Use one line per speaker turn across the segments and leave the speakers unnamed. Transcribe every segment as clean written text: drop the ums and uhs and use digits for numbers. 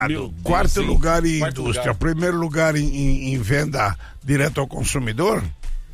Quarto lugar em indústria, primeiro lugar em venda direto ao consumidor.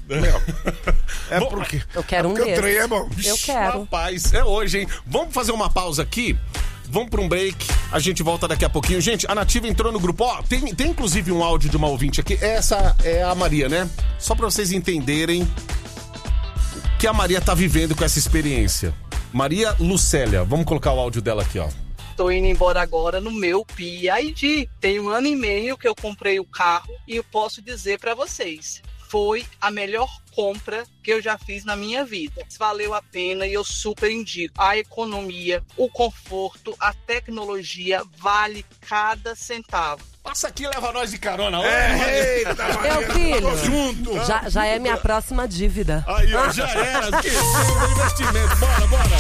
Porque
eu quero um desses.
O trem é bom.
Eu quero.
Rapaz, é hoje, hein? Vamos fazer uma pausa aqui. Vamos para um break, a gente volta daqui a pouquinho. Gente, a Nativa entrou no grupo. Ó, tem inclusive um áudio de uma ouvinte aqui. Essa é a Maria, né? Só para vocês entenderem o que a Maria tá vivendo com essa experiência. Maria Lucélia, vamos colocar o áudio dela aqui, ó.
Tô indo embora agora no meu PID. Tem 1 ano e meio que eu comprei o carro e eu posso dizer para vocês, foi a melhor compra que eu já fiz na minha vida. Valeu a pena e eu super indico. A economia, o conforto, a tecnologia, vale cada centavo.
Passa aqui e leva nós de carona.
Eita,
Meu filho,
junto.
Já é minha próxima dívida.
Aí, ó, já era. Que investimento. Bora.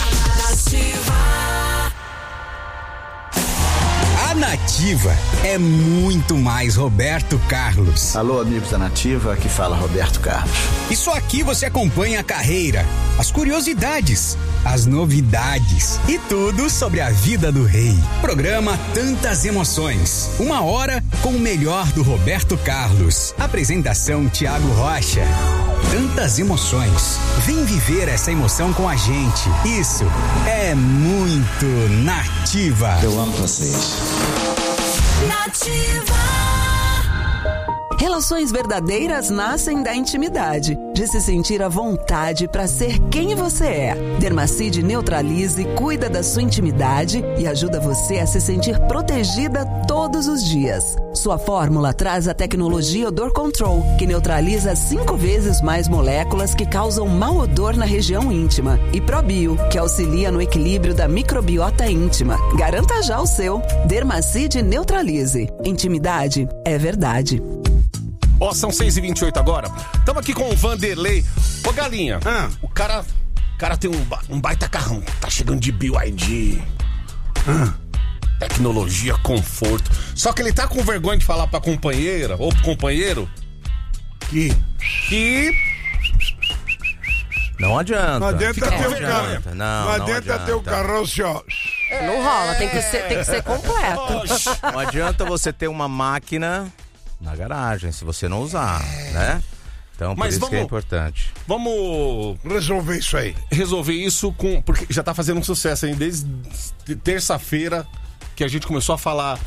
A Nativa é muito mais Roberto Carlos.
Alô, amigos da Nativa, aqui fala Roberto Carlos.
Isso aqui você acompanha a carreira, as curiosidades, as novidades e tudo sobre a vida do rei. Programa Tantas Emoções. 1 hora com o melhor do Roberto Carlos. Apresentação Thiago Rocha. Tantas emoções. Vem viver essa emoção com a gente. Isso é muito Nativa.
Eu amo vocês.
Nativa. Relações verdadeiras nascem da intimidade, de se sentir à vontade para ser quem você é. Dermacide Neutralize cuida da sua intimidade e ajuda você a se sentir protegida todos os dias. Sua fórmula traz a tecnologia Odor Control, que neutraliza 5 vezes mais moléculas que causam mau odor na região íntima. E ProBio, que auxilia no equilíbrio da microbiota íntima. Garanta já o seu. Dermacide Neutralize. Intimidade é verdade.
Ó, são 6h28 agora. Estamos aqui com o Vanderlei. Ô, Galinha, o cara tem um baita carrão. Tá chegando de BYD. Tecnologia, conforto. Só que ele tá com vergonha de falar pra companheira ou pro companheiro que...
Não adianta.
Não adianta ter o
carro.
Não adianta ter o carrão assim, ó.
Não rola, tem que ser completo.
Não adianta você ter uma máquina na garagem, se você não usar, né? Então, por isso que é importante.
Vamos resolver isso aí.
Resolver isso porque já tá fazendo um sucesso aí desde terça-feira que a gente começou a falar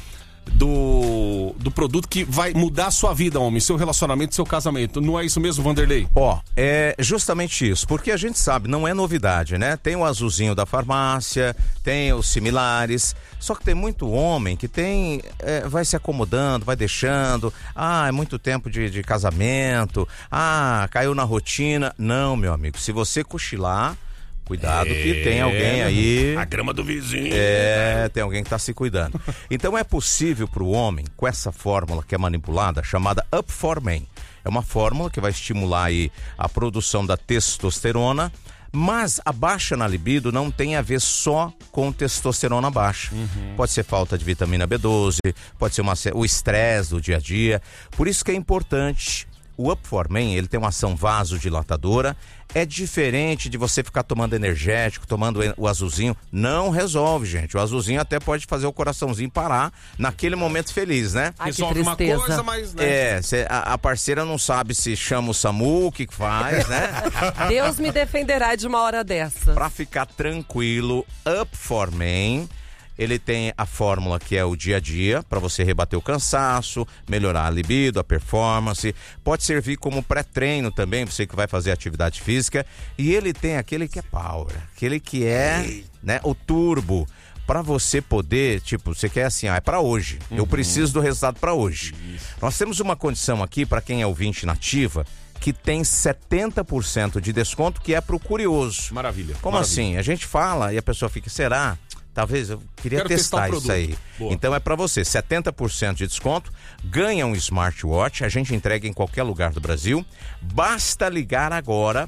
do produto que vai mudar a sua vida, homem, seu relacionamento, seu casamento. Não é isso mesmo, Vanderlei?
Ó, é justamente isso, porque a gente sabe, não é novidade, né? Tem o azulzinho da farmácia, tem os similares, só que tem muito homem que vai se acomodando, vai deixando, é muito tempo de casamento, caiu na rotina. Não, meu amigo, se você cochilar, cuidado que tem alguém aí...
A grama do vizinho.
Tem alguém que tá se cuidando. Então é possível pro homem, com essa fórmula que é manipulada, chamada Up for Men. É uma fórmula que vai estimular aí a produção da testosterona, mas a baixa na libido não tem a ver só com testosterona baixa. Pode ser falta de vitamina B12, pode ser o estresse do dia a dia. Por isso que é importante... O Up for Men, ele tem uma ação vasodilatadora, é diferente de você ficar tomando energético, tomando o azulzinho, não resolve, gente. O azulzinho até pode fazer o coraçãozinho parar naquele momento feliz, né?
Resolve uma coisa, mas... Né?
A parceira não sabe se chama o SAMU, o que faz, né?
Deus me defenderá de uma hora dessa.
Pra ficar tranquilo, Up for Men... Ele tem a fórmula que é o dia a dia, para você rebater o cansaço, melhorar a libido, a performance. Pode servir como pré-treino também, você que vai fazer atividade física. E ele tem aquele que é power, aquele que é, né, o turbo. Para você poder, você quer assim, é para hoje. Eu preciso do resultado para hoje. Nós temos uma condição aqui, para quem é ouvinte Nativa, que tem 70% de desconto, que é pro curioso.
Maravilha.
Como assim? A gente fala e a pessoa fica, será? Talvez eu queria testar isso aí. Boa. Então é para você, 70% de desconto, ganha um smartwatch, a gente entrega em qualquer lugar do Brasil. Basta ligar agora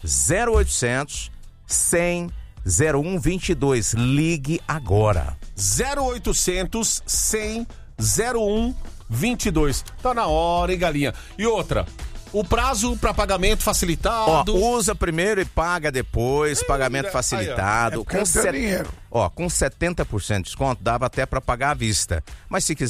0800 100 0122. Ligue agora.
0800 100 0122. Tá na hora, hein, Galinha? E outra, o prazo para pagamento facilitado.
Usa primeiro e paga depois, pagamento facilitado.
Com dinheiro.
Ó, com 70% de desconto dava até para pagar à vista. Mas se quiser